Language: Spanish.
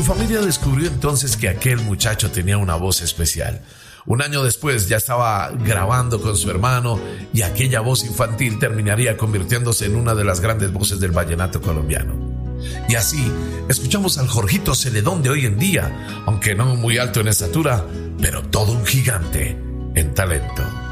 Su familia descubrió entonces que aquel muchacho tenía una voz especial. Un año después ya estaba grabando con su hermano y aquella voz infantil terminaría convirtiéndose en una de las grandes voces del vallenato colombiano. Y así escuchamos al Jorgito Celedón de hoy en día, aunque no muy alto en estatura, pero todo un gigante en talento.